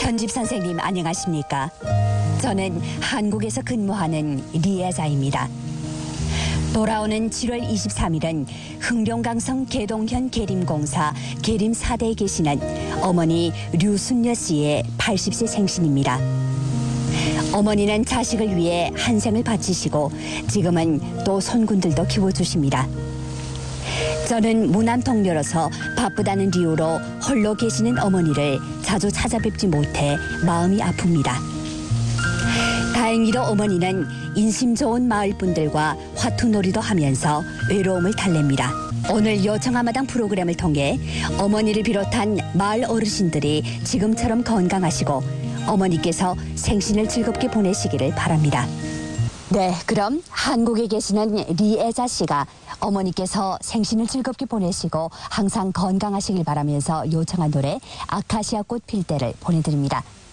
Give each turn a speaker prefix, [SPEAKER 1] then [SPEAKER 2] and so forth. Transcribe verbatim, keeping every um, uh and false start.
[SPEAKER 1] 편집 선생님 안녕하십니까? 저는 한국에서 근무하는 리에자입니다. 돌아오는 칠월 이십삼일은 흥룡강성 계동현 계림공사 계림 사 대에 계시는 어머니 류순여 씨의 팔십 세 생신입니다. 어머니는 자식을 위해 한 생을 바치시고 지금은 또 손군들도 키워주십니다. 저는 무남 동료로서 바쁘다는 이유로 홀로 계시는 어머니를 자주 찾아뵙지 못해 마음이 아픕니다. 다행히도 어머니는 인심 좋은 마을 분들과 화투놀이도 하면서 외로움을 달랩니다. 오늘 요청하마당 프로그램을 통해 어머니를 비롯한 마을 어르신들이 지금처럼 건강하시고 어머니께서 생신을 즐겁게 보내시기를 바랍니다. 네, 그럼 한국에 계시는 리에자 씨가 어머니께서 생신을 즐겁게 보내시고 항상 건강하시길 바라면서 요청한 노래 아카시아 꽃 필 때를 보내드립니다.